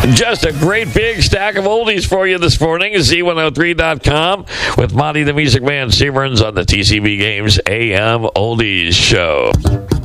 Just a great big stack of oldies for you this morning. Z103.com with Monty the Music Man Severns on the TCB Games AM Oldies Show.